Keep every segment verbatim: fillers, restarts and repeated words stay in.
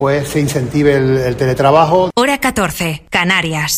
pues se incentive el, el teletrabajo. Hora catorce, Canarias.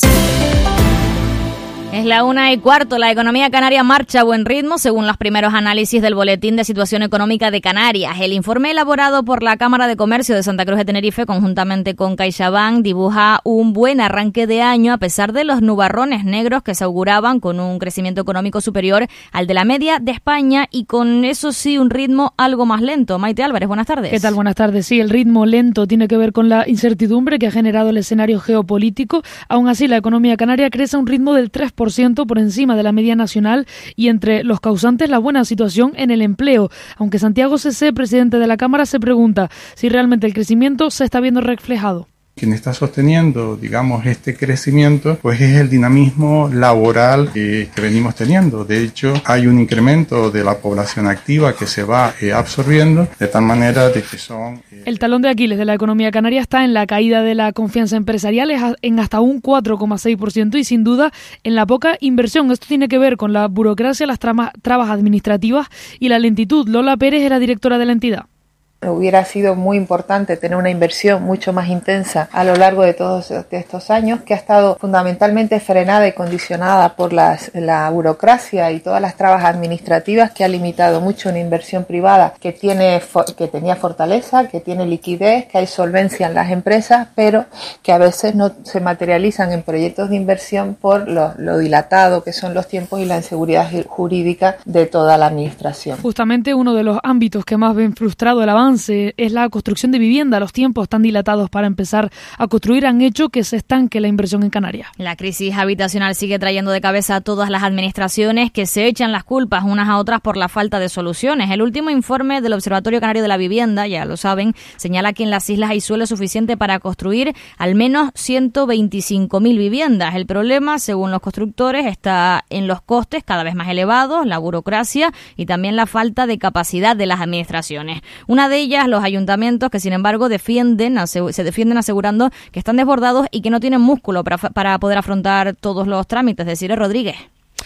Es la una y cuarto. La economía canaria marcha a buen ritmo según los primeros análisis del Boletín de Situación Económica de Canarias. El informe elaborado por la Cámara de Comercio de Santa Cruz de Tenerife conjuntamente con CaixaBank dibuja un buen arranque de año a pesar de los nubarrones negros que se auguraban, con un crecimiento económico superior al de la media de España y con eso sí un ritmo algo más lento. Maite Álvarez, buenas tardes. ¿Qué tal? Buenas tardes. Sí, el ritmo lento tiene que ver con la incertidumbre que ha generado el escenario geopolítico. Aún así, la economía canaria crece a un ritmo del tres por ciento por encima de la media nacional y entre los causantes la buena situación en el empleo. Aunque Santiago Cesé, presidente de la Cámara, se pregunta si realmente el crecimiento se está viendo reflejado. Quien está sosteniendo, digamos, este crecimiento, pues es el dinamismo laboral que, que venimos teniendo. De hecho, hay un incremento de la población activa que se va eh, absorbiendo, de tal manera de que son... Eh... El talón de Aquiles de la economía canaria está en la caída de la confianza empresarial en hasta un cuatro coma seis por ciento y sin duda en la poca inversión. Esto tiene que ver con la burocracia, las trama, trabas administrativas y la lentitud. Lola Pérez es la directora de la entidad. Hubiera sido muy importante tener una inversión mucho más intensa a lo largo de todos estos años, que ha estado fundamentalmente frenada y condicionada por las, la burocracia y todas las trabas administrativas, que ha limitado mucho una inversión privada que tiene que tenía fortaleza, que tiene liquidez, que hay solvencia en las empresas, pero que a veces no se materializan en proyectos de inversión por lo, lo dilatado que son los tiempos y la inseguridad jurídica de toda la administración. Justamente uno de los ámbitos que más ven frustrado el avance es la construcción de vivienda. Los tiempos tan dilatados para empezar a construir han hecho que se estanque la inversión en Canarias. La crisis habitacional sigue trayendo de cabeza a todas las administraciones, que se echan las culpas unas a otras por la falta de soluciones. El último informe del Observatorio Canario de la Vivienda, ya lo saben, señala que en las islas hay suelo suficiente para construir al menos ciento veinticinco mil viviendas. El problema, según los constructores, está en los costes cada vez más elevados, la burocracia y también la falta de capacidad de las administraciones. Una de ellas, los ayuntamientos, que sin embargo defienden, se defienden asegurando que están desbordados y que no tienen músculo para, para poder afrontar todos los trámites. Desiree Rodríguez.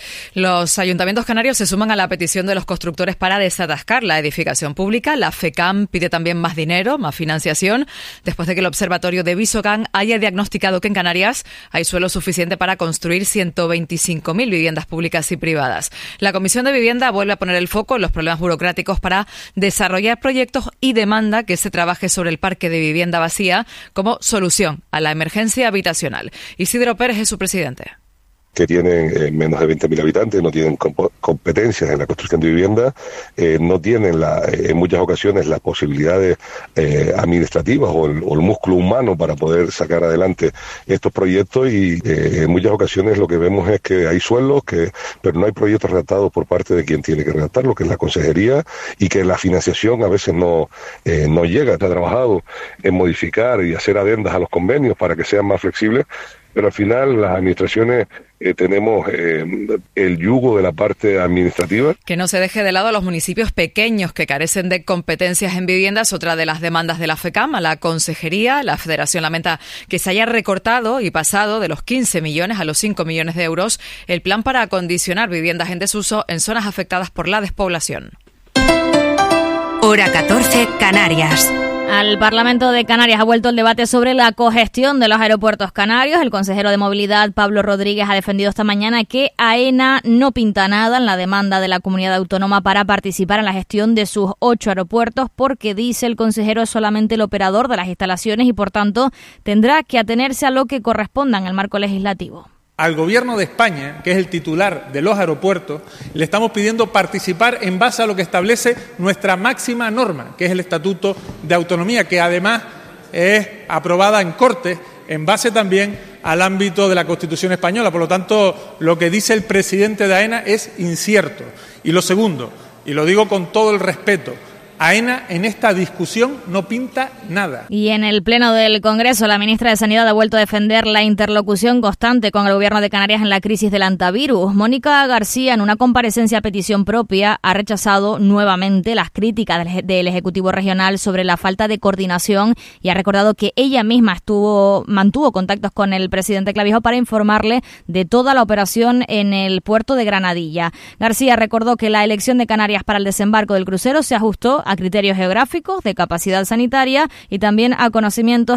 Los ayuntamientos canarios se suman a la petición de los constructores para desatascar la edificación pública. La FECAM pide también más dinero, más financiación, después de que el Observatorio de Visocan haya diagnosticado que en Canarias hay suelo suficiente para construir ciento veinticinco mil viviendas públicas y privadas. La Comisión de Vivienda vuelve a poner el foco en los problemas burocráticos para desarrollar proyectos y demanda que se trabaje sobre el parque de vivienda vacía como solución a la emergencia habitacional. Isidro Pérez es su presidente. Que tienen eh, menos de veinte mil habitantes, no tienen comp- competencias en la construcción de vivienda, eh, no tienen la, eh, en muchas ocasiones las posibilidades eh, administrativas o el, o el músculo humano para poder sacar adelante estos proyectos y eh, en muchas ocasiones lo que vemos es que hay suelos, que, pero no hay proyectos redactados por parte de quien tiene que redactarlo, que es la consejería, y que la financiación a veces no, eh, no llega. Se ha trabajado en modificar y hacer adendas a los convenios para que sean más flexibles, pero al final las administraciones eh, tenemos eh, el yugo de la parte administrativa. Que no se deje de lado a los municipios pequeños que carecen de competencias en viviendas, otra de las demandas de la FECAM, a la consejería. La Federación lamenta que se haya recortado y pasado de los quince millones a los cinco millones de euros el plan para acondicionar viviendas en desuso en zonas afectadas por la despoblación. Hora catorce, Canarias. Al Parlamento de Canarias ha vuelto el debate sobre la cogestión de los aeropuertos canarios. El consejero de Movilidad, Pablo Rodríguez, ha defendido esta mañana que AENA no pinta nada en la demanda de la comunidad autónoma para participar en la gestión de sus ocho aeropuertos, porque, dice el consejero, es solamente el operador de las instalaciones y, por tanto, tendrá que atenerse a lo que corresponda en el marco legislativo. Al Gobierno de España, que es el titular de los aeropuertos, le estamos pidiendo participar en base a lo que establece nuestra máxima norma, que es el Estatuto de Autonomía, que además es aprobada en Cortes en base también al ámbito de la Constitución española. Por lo tanto, lo que dice el presidente de AENA es incierto. Y lo segundo, y lo digo con todo el respeto, AENA en esta discusión no pinta nada. Y en el Pleno del Congreso, la ministra de Sanidad ha vuelto a defender la interlocución constante con el Gobierno de Canarias en la crisis del antivirus. Mónica García, en una comparecencia a petición propia, ha rechazado nuevamente las críticas del Ejecutivo Regional sobre la falta de coordinación y ha recordado que ella misma estuvo mantuvo contactos con el presidente Clavijo para informarle de toda la operación en el puerto de Granadilla. García recordó que la elección de Canarias para el desembarco del crucero se ajustó a criterios geográficos, de capacidad sanitaria y también a conocimientos